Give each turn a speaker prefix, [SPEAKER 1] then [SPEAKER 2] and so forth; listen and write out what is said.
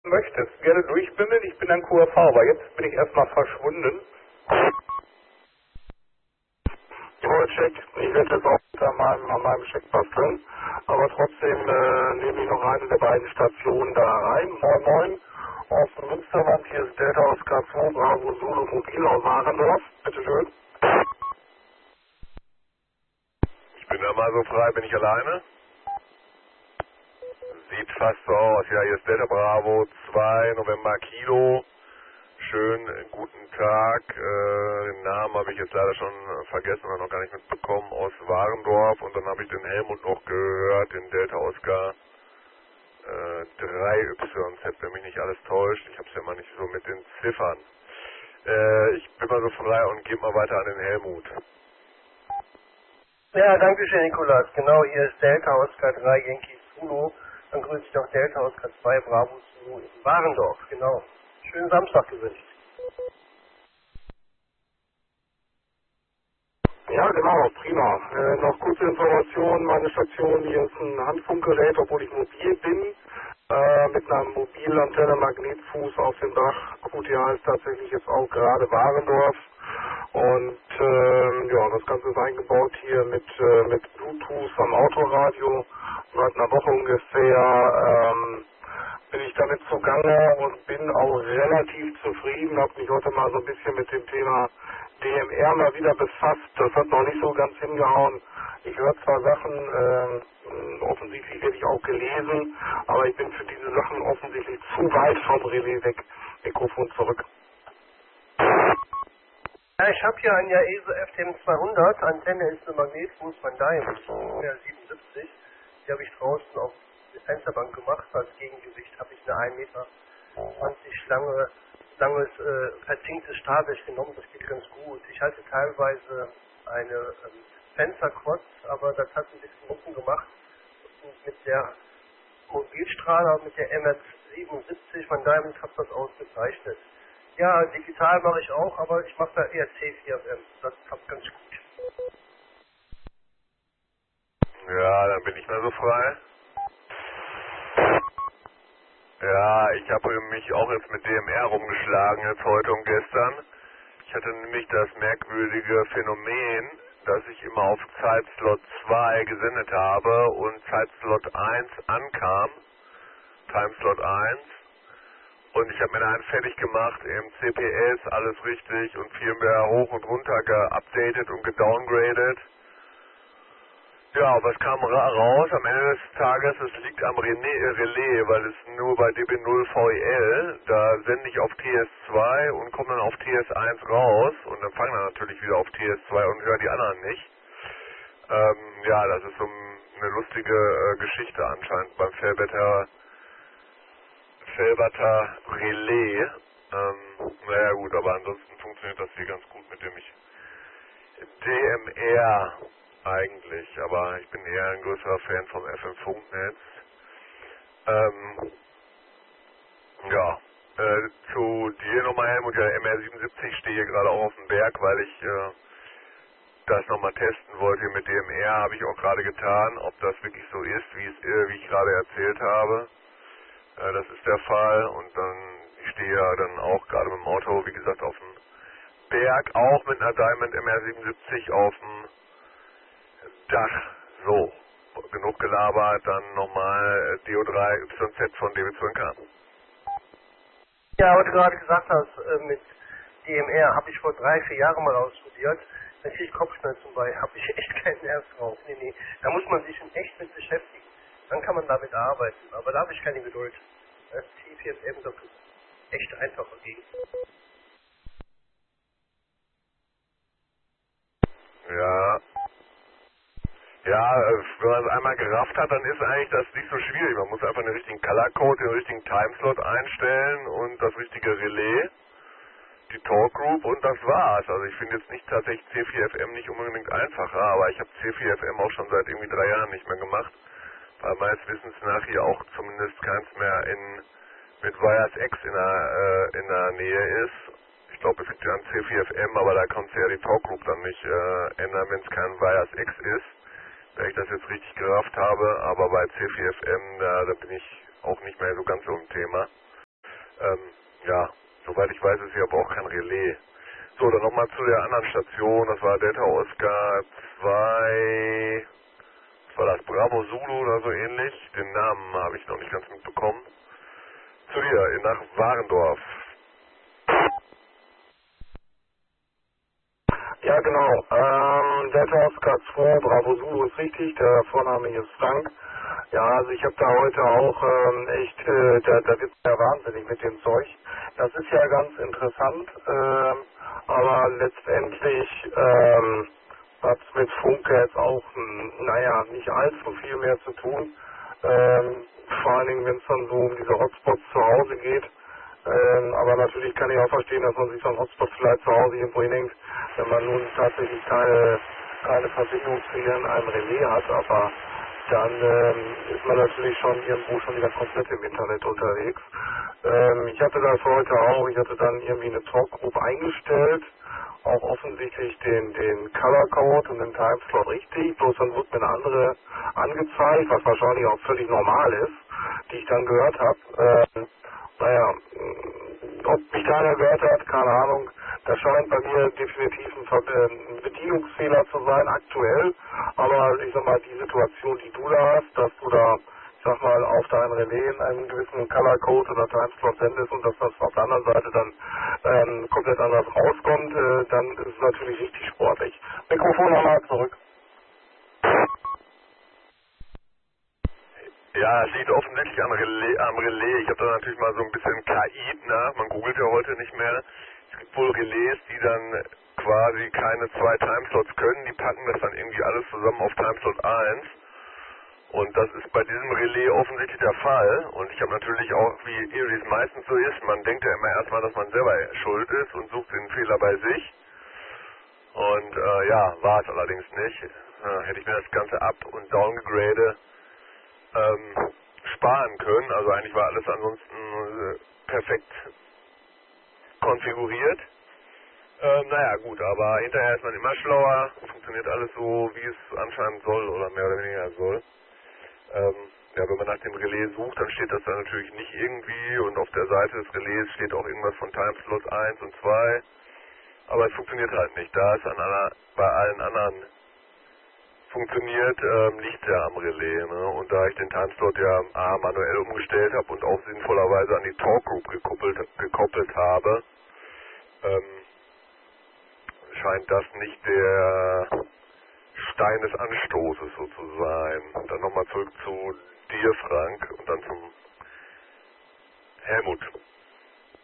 [SPEAKER 1] Möchtest gerne durchbimmeln, ich bin ein QRV, aber jetzt bin ich erstmal verschwunden. Check, ich werde jetzt auch an meinem Check basteln, aber trotzdem nehme ich noch eine der beiden Stationen da rein. Moin Moin, aus dem Münsterland, hier ist Delta Oscar 2, Bravo Solo Mobil aus Warendorf, bitteschön.
[SPEAKER 2] Ich bin da mal so frei, bin ich alleine? Sieht fast so aus. Ja, hier ist Delta Bravo 2, November Kilo. Schönen guten Tag. Den Namen habe ich jetzt leider schon vergessen oder noch gar nicht mitbekommen, aus Warendorf. Und dann habe ich den Helmut noch gehört, den Delta Oscar 3YZ, wenn mich nicht alles täuscht. Ich habe es ja mal nicht so mit den Ziffern. Ich bin mal so frei und gebe mal weiter an den Helmut.
[SPEAKER 3] Ja, danke schön, Nikolas. Genau, hier ist Delta Oscar 3 Yankee Zulu. Dann grüße ich auch Delta Oscar 2 Bravo Zulu in Warendorf. Genau. Schönen Samstag gewünscht.
[SPEAKER 1] Ja, genau, prima. Noch kurze Informationen. Meine Station hier ist ein Handfunkgerät, obwohl ich mobil bin. Mit einer Mobilantenne, Magnetfuß auf dem Dach. QTA ist tatsächlich jetzt auch gerade Warendorf. Und ja, das Ganze ist eingebaut hier mit Bluetooth am Autoradio. Seit einer Woche ungefähr bin ich damit zugange und bin auch relativ zufrieden. Habe mich heute mal so ein bisschen mit dem Thema DMR mal wieder befasst. Das hat noch nicht so ganz hingehauen. Ich höre zwar Sachen, offensichtlich werde ich auch gelesen, aber ich bin für diese Sachen offensichtlich zu weit vom Relais weg. Mikrofon zurück.
[SPEAKER 3] Ja, ich habe hier ein Yaesu FTM 200. Antenne ist eine Magnetfuß von Diamond, ungefähr 77. Die habe ich draußen auf die Fensterbank gemacht. Als Gegengewicht habe ich eine 1,20 Meter langes verzinktes Stahlblech genommen. Das geht ganz gut. Ich hatte teilweise eine Fensterquad, aber das hat ein bisschen Rucken gemacht. Und mit der Mobilstrahler, mit der MS77 von Diamond hat das ausgezeichnet. Ja, digital mache ich auch, aber ich mache da eher C4FM. Das klappt ganz gut.
[SPEAKER 2] Ja, dann bin ich mal so frei. Ja, ich habe mich auch jetzt mit DMR rumgeschlagen, jetzt heute und gestern. Ich hatte nämlich das merkwürdige Phänomen, dass ich immer auf Zeitslot 2 gesendet habe und Zeitslot 1 ankam, Timeslot 1. Und ich habe mir da einen fertig gemacht, im CPS, alles richtig und Firmware hoch und runter geupdatet und gedowngraded. Ja, was kam raus? Am Ende des Tages, es liegt am Relais, weil es nur bei DB0 VEL, da sende ich auf TS2 und komme dann auf TS1 raus und dann fange dann natürlich wieder auf TS2 und höre die anderen nicht. Ja, das ist so eine lustige Geschichte anscheinend beim Felberter Relais. Naja gut, aber ansonsten funktioniert das hier ganz gut mit dem DMR eigentlich, aber ich bin eher ein größerer Fan vom FM-Funknetz. Ja, zu dir nochmal, Helmut, ja, MR77 stehe hier gerade auch auf dem Berg, weil ich das nochmal testen wollte hier mit DMR, habe ich auch gerade getan, ob das wirklich so ist, wie ich gerade erzählt habe. Das ist der Fall und dann, ich stehe ja dann auch gerade mit dem Auto, wie gesagt, auf dem Berg, auch mit einer Diamond MR77 auf dem Dach. So, genug gelabert, dann nochmal DO3 YZ von DB Zwinker.
[SPEAKER 3] Ja, was du gerade gesagt hast, mit DMR habe ich vor 3-4 Jahren mal ausprobiert. Da kriege ich Kopfschmerzen bei, habe ich echt keinen Nerv drauf. Nee. Da muss man sich schon echt mit beschäftigen. Dann kann man damit arbeiten, aber da habe ich keine Geduld. Das T4FM, das ist echt einfach dagegen.
[SPEAKER 2] Ja. Ja, wenn man es einmal gerafft hat, dann ist eigentlich das nicht so schwierig. Man muss einfach den richtigen Color Code, den richtigen Timeslot einstellen und das richtige Relais, die Talk Group und das war's. Also ich finde jetzt nicht tatsächlich C4FM nicht unbedingt einfacher, aber ich habe C4FM auch schon seit irgendwie 3 Jahren nicht mehr gemacht, weil meines Wissens nach hier auch zumindest keins mehr mit Wires X in der Nähe ist. Ich glaube, es gibt ja ein C4FM, aber da kannst du ja die Talk Group dann nicht ändern, wenn es kein Wires X ist. Wenn ich das jetzt richtig gerafft habe, aber bei C4FM, da bin ich auch nicht mehr so ganz so im Thema. Ja, soweit ich weiß, ist hier aber auch kein Relais. So, dann nochmal zu der anderen Station, das war Delta Oscar 2, was war das, Bravo Zulu oder so ähnlich, den Namen habe ich noch nicht ganz mitbekommen. Zu dir, nach Warendorf.
[SPEAKER 1] Ja, genau. Delta Oscar 2, Bravo Zulu ist richtig, der Vorname hier ist Frank. Ja, also ich habe da heute auch echt, da wird's ja wahnsinnig mit dem Zeug. Das ist ja ganz interessant, aber letztendlich hat es mit Funke jetzt auch, naja, nicht allzu viel mehr zu tun. Vor allen Dingen, wenn es dann so um diese Hotspots zu Hause geht. Aber natürlich kann ich auch verstehen, dass man sich so einen Hotspot vielleicht zu Hause irgendwo hinhängt, wenn man nun tatsächlich keine Verbindungsfehler in einem Relais hat, aber dann ist man natürlich schon irgendwo schon wieder komplett im Internet unterwegs. Ich hatte das heute auch, ich hatte dann irgendwie eine Talkgroup eingestellt, auch offensichtlich den Color Code und den Timeslot richtig, bloß dann wird mir eine andere angezeigt, was wahrscheinlich auch völlig normal ist, die ich dann gehört habe. Naja, ob mich keiner gehört hat, keine Ahnung. Das scheint bei mir definitiv ein Bedienungsfehler zu sein, aktuell. Aber ich sag mal, die Situation, die du da hast, dass du da, ich sag mal, auf deinen Relais einen gewissen Color Code oder Timeslot sendest und dass das auf der anderen Seite dann komplett anders rauskommt, dann ist es natürlich richtig sportlich. Mikrofon nochmal zurück.
[SPEAKER 2] Ja, es liegt offensichtlich am Relais. Ich habe da natürlich mal so ein bisschen KI nach. Man googelt ja heute nicht mehr. Es gibt wohl Relais, die dann quasi keine zwei Timeslots können. Die packen das dann irgendwie alles zusammen auf Timeslot 1. Und das ist bei diesem Relais offensichtlich der Fall. Und ich habe natürlich auch, wie es meistens so ist, man denkt ja immer erstmal, dass man selber schuld ist und sucht den Fehler bei sich. Und ja, war es allerdings nicht. Hätte ich mir das Ganze up- und downgegradet sparen können. Also eigentlich war alles ansonsten perfekt konfiguriert. Naja gut, aber hinterher ist man immer schlauer. Funktioniert alles so, wie es anscheinend soll oder mehr oder weniger soll. Ja, wenn man nach dem Relais sucht, dann steht das da natürlich nicht irgendwie und auf der Seite des Relais steht auch irgendwas von Timeslots 1 und 2. Aber es funktioniert halt nicht. Da es bei allen anderen funktioniert, liegt ja am Relais. Ne? Und da ich den Timeslot ja manuell umgestellt habe und auch sinnvollerweise an die Talkgroup gekoppelt habe, scheint das nicht der Stein des Anstoßes so zu sein. Dann nochmal zurück zu dir, Frank, und dann zum Helmut.